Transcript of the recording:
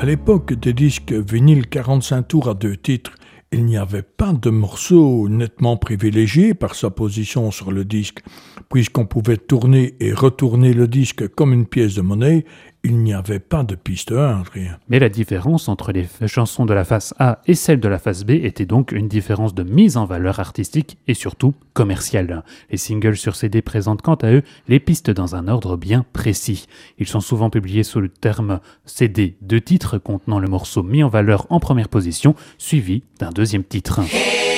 À l'époque des disques vinyles 45 tours à 2 titres, il n'y avait pas de morceau nettement privilégié par sa position sur le disque. Puisqu'on pouvait tourner et retourner le disque comme une pièce de monnaie, il n'y avait pas de piste 1, rien. Mais la différence entre les chansons de la face A et celles de la face B était donc une différence de mise en valeur artistique et surtout commerciale. Les singles sur CD présentent quant à eux les pistes dans un ordre bien précis. Ils sont souvent publiés sous le terme CD, 2 titres contenant le morceau mis en valeur en première position, suivi d'un deuxième titre.